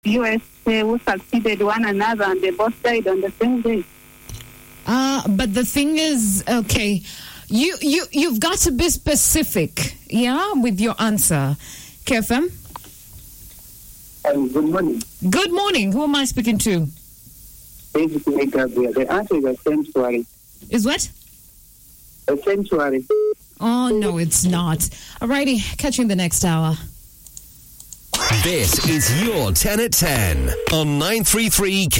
USA who succeeded one another and they both died on the same day. But the thing is, okay, you've got to be specific, yeah, with your answer. KFM? Good morning. Good morning. Who am I speaking to? Basically, Gabriel. The answer is a sanctuary. Is what? A sanctuary. Oh, no, it's not. Alrighty, catch you in the next hour. This is your 10 at 10 on 933